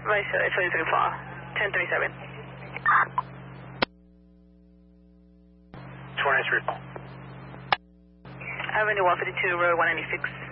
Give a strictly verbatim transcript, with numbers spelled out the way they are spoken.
Right, sir. It's three four. ten thirty-seven. twenty-three. Avenue one fifty-two, road one ninety-six.